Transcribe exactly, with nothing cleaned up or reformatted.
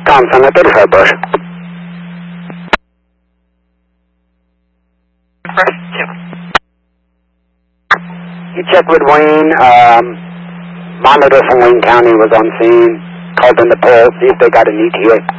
Thompson at thirty-five Bush. You checked with Wayne. Um, monitor from Wayne County was on scene. Called in the pole, see if they got an E T A.